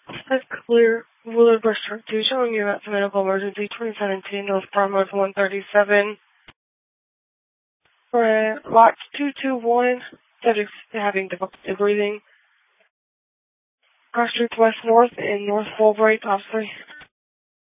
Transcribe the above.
That's clear. Woodland Brush Truck 2 showing you that's a medical emergency 2017 North Promenade 137. For lots 221, subjects having difficulty breathing. Cross Streets West North in North Fulbright, obviously.